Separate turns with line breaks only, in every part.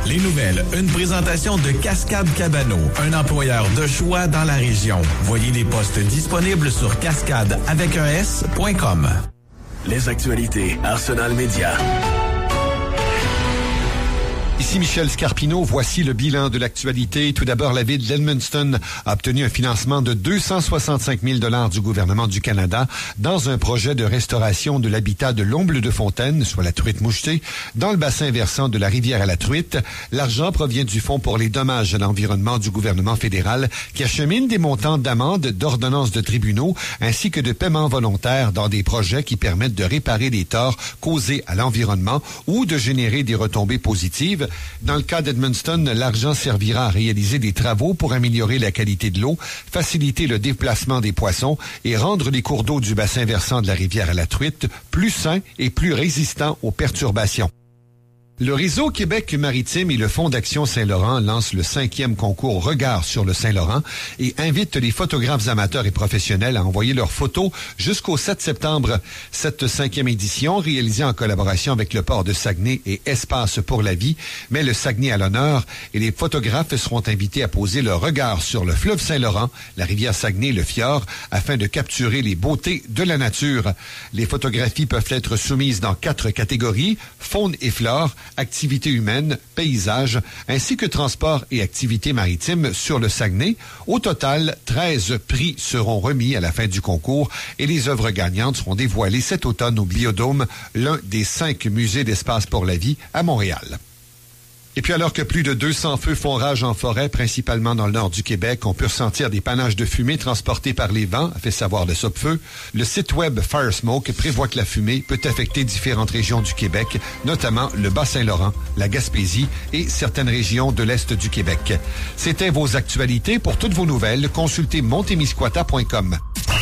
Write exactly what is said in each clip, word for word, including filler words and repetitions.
Les nouvelles, une présentation de Cascade Cabano, un employeur de choix dans la région. Voyez les postes disponibles sur cascade avec un S point com.
Les actualités Arsenal Média.
Ici Michel Scarpino, voici le bilan de l'actualité. Tout d'abord, la ville d'Edmundston a obtenu un financement de deux cent soixante-cinq mille dollars du gouvernement du Canada dans un projet de restauration de l'habitat de l'omble de fontaine, soit la truite mouchetée, dans le bassin versant de la rivière à la truite. L'argent provient du Fonds pour les dommages à l'environnement du gouvernement fédéral qui achemine des montants d'amendes, d'ordonnances de tribunaux ainsi que de paiements volontaires dans des projets qui permettent de réparer les torts causés à l'environnement ou de générer des retombées positives. Dans le cas d'Edmundston, l'argent servira à réaliser des travaux pour améliorer la qualité de l'eau, faciliter le déplacement des poissons et rendre les cours d'eau du bassin versant de la rivière à la truite plus sains et plus résistants aux perturbations. Le Réseau Québec maritime et le Fonds d'action Saint-Laurent lancent le cinquième concours Regard sur le Saint-Laurent et invitent les photographes amateurs et professionnels à envoyer leurs photos jusqu'au sept septembre. Cette cinquième édition, réalisée en collaboration avec le port de Saguenay et Espace pour la vie, met le Saguenay à l'honneur et les photographes seront invités à poser leur regard sur le fleuve Saint-Laurent, la rivière Saguenay et le fjord afin de capturer les beautés de la nature. Les photographies peuvent être soumises dans quatre catégories, faune et flore, activités humaines, paysages, ainsi que transport et activités maritimes sur le Saguenay. Au total, treize prix seront remis à la fin du concours et les œuvres gagnantes seront dévoilées cet automne au Biodôme, l'un des cinq musées d'espace pour la vie à Montréal. Et puis alors que plus de deux cents feux font rage en forêt, principalement dans le nord du Québec, on peut ressentir des panaches de fumée transportés par les vents, a fait savoir le Sopfeu. Le site web Firesmoke prévoit que la fumée peut affecter différentes régions du Québec, notamment le Bas-Saint-Laurent, la Gaspésie et certaines régions de l'Est du Québec. C'était vos actualités. Pour toutes vos nouvelles, consultez montemisquata point com.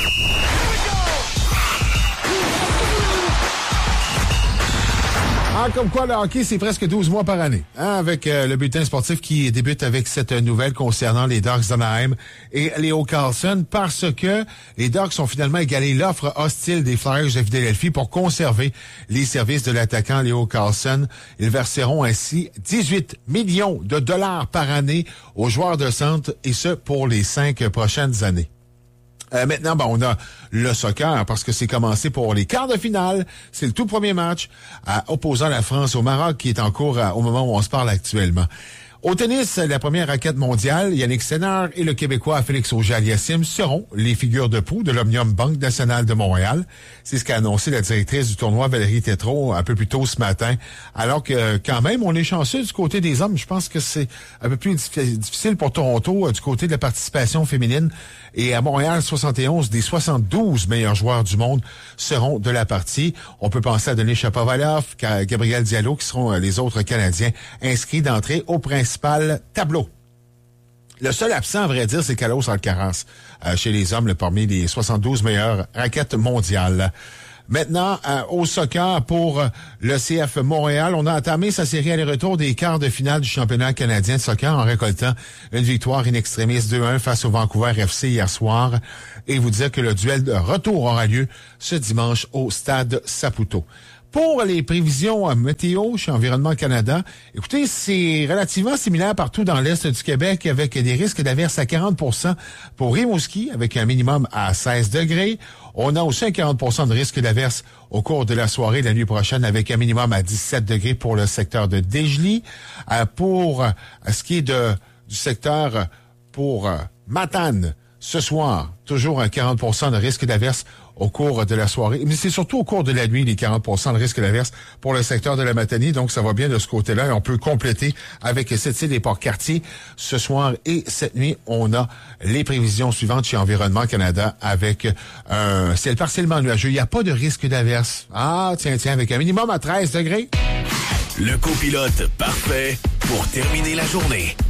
Ah, comme quoi, le hockey, c'est presque douze mois par année. Hein, avec euh, le bulletin sportif qui débute avec cette nouvelle concernant les Ducks d'Anaheim et Leo Carlsson, parce que les Ducks ont finalement égalé l'offre hostile des Flyers de Philadelphie pour conserver les services de l'attaquant Leo Carlsson. Ils verseront ainsi dix-huit millions de dollars par année aux joueurs de centre, et ce, pour les cinq prochaines années. Euh, maintenant, bon, on a le soccer parce que c'est commencé pour les quarts de finale. C'est le tout premier match euh, opposant la France au Maroc qui est en cours euh, au moment où on se parle actuellement. Au tennis, la première raquette mondiale, Yannick Sinner et le Québécois Félix Auger-Aliassime seront les figures de proue de l'Omnium Banque Nationale de Montréal. C'est ce qu'a annoncé la directrice du tournoi, Valérie Tétrault, un peu plus tôt ce matin. Alors que, quand même, on est chanceux du côté des hommes. Je pense que c'est un peu plus difficile pour Toronto euh, du côté de la participation féminine. Et à Montréal, soixante et onze des soixante-douze meilleurs joueurs du monde seront de la partie. On peut penser à Denis Shapovalov, Gabriel Diallo, qui seront les autres Canadiens inscrits d'entrée au principal tableau. Le seul absent, à vrai dire, c'est Carlos Alcaraz, euh, chez les hommes, parmi les soixante-douze meilleures raquettes mondiales. Maintenant, euh, au soccer pour euh, le C F Montréal, on a entamé sa série aller-retour des quarts de finale du championnat canadien de soccer en récoltant une victoire in extremis deux un face au Vancouver F C hier soir. Et vous dire que le duel de retour aura lieu ce dimanche au stade Saputo. Pour les prévisions météo chez Environnement Canada, écoutez, c'est relativement similaire partout dans l'Est du Québec avec des risques d'averses à quarante pour cent pour Rimouski avec un minimum à seize degrés. On a aussi un quarante pour cent de risque d'averse au cours de la soirée de la nuit prochaine avec un minimum à dix-sept degrés pour le secteur de Desjely. Euh, pour euh, ce qui est de du secteur pour euh, Matane, ce soir, toujours un quarante pour cent de risque d'averse au cours de la soirée. Mais c'est surtout au cours de la nuit, les quarante pour cent de risque d'averse pour le secteur de la Matanie. Donc, ça va bien de ce côté-là. Et on peut compléter avec cette île des Port-Cartier. Ce soir et cette nuit, on a les prévisions suivantes chez Environnement Canada avec un ciel partiellement nuageux. Il n'y a pas de risque d'averse. Ah, tiens, tiens, avec un minimum à treize degrés.
Le copilote parfait pour terminer la journée.